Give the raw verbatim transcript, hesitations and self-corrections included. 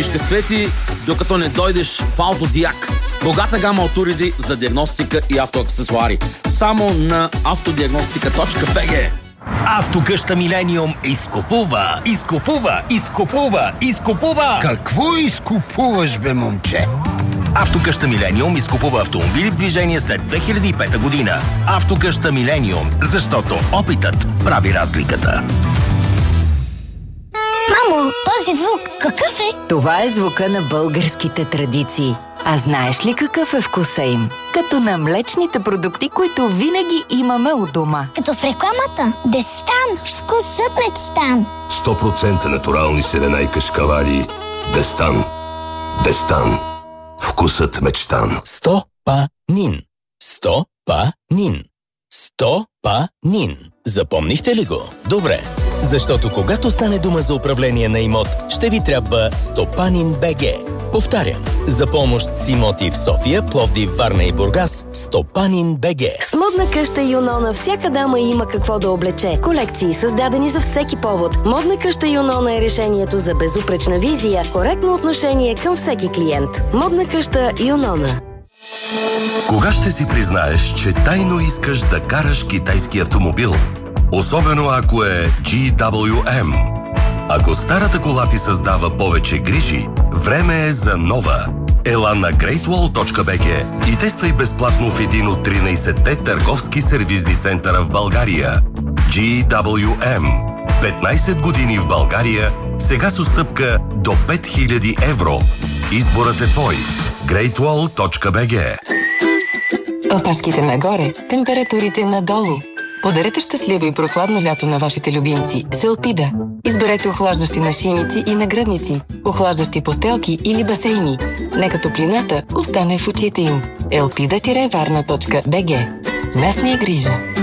и ще свети, докато не дойдеш в Автодиак. Богата гама от уреди за диагностика и автоаксесуари. Само на автодиагностика точка би джи. Автокъща Милениум изкупува, изкупува, изкупува, изкупува! Какво изкупуваш, бе, момче? Автокъща Милениум изкупува автомобили в движение след две хиляди и пета година. Автокъща Милениум, защото опитът прави разликата. Мамо, този звук какъв е? Това е звука на българските традиции. А знаеш ли какъв е вкуса им? Като на млечните продукти, които винаги имаме у дома. Като в рекламата. Дестан, вкусът мечтан. сто процента натурални сирена и кашкавали. Дестан. Дестан. Вкусът мечтан. Стопанин. Стопанин. Стопанин. Запомнихте ли го? Добре. Защото когато стане дума за управление на имот, ще ви трябва Стопанин БГ. Повтарям, за помощ с имоти в София, Пловдив, Варна и Бургас, Стопанин БГ. С модна къща Юнона всяка дама има какво да облече. Колекции създадени за всеки повод. Модна къща Юнона е решението за безупречна визия, коректно отношение към всеки клиент. Модна къща Юнона. Кога ще си признаеш, че тайно искаш да караш китайски автомобил? Особено ако е джи дабъл ю ем. Ако старата кола ти създава повече грижи, време е за нова. Ела на грейт уол точка би джи и тествай безплатно в един от тринайсетте търговски сервизни центъра в България. джи дабъл ю ем. петнайсет години в България, сега с отстъпка до пет хиляди евро. Изборът е твой. грейт уол точка би джи. Опашките нагоре, температурите надолу. Подарете щастливо и прохладно лято на вашите любимци с Елпида. Изберете охлаждащи нашийници и нагръдници, охлаждащи постелки или басейни. Нека топлината остане в очите им. елпида варна точка би джи. Нас ни е грижа.